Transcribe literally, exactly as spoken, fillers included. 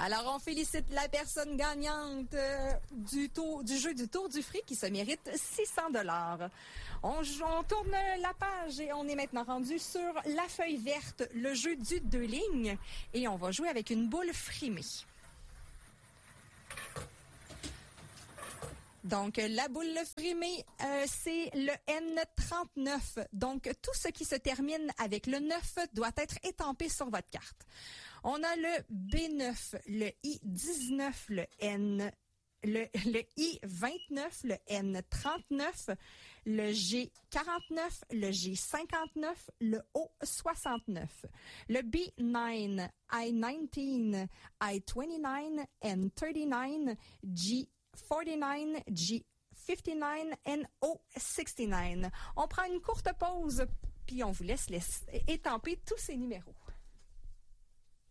Alors, on félicite la personne gagnante euh, du, tour, du jeu du Tour du Fric qui se mérite six cents dollars. On, on tourne la page et on est maintenant rendu sur la feuille verte, le jeu du deux lignes. Et on va jouer avec une boule frimée. Donc, la boule frimée, euh, c'est le N trente-neuf. Donc, tout ce qui se termine avec le neuf doit être étampé sur votre carte. On a le B neuf, le I dix-neuf, le N, le, le I vingt-neuf, le N trente-neuf, le G quarante-neuf, le G cinquante-neuf, le O soixante-neuf, le B neuf, I dix-neuf, I vingt-neuf, N trente-neuf, G quarante-neuf, G cinquante-neuf, N O soixante-neuf. On prend une courte pause, puis on vous laisse, laisse étamper tous ces numéros.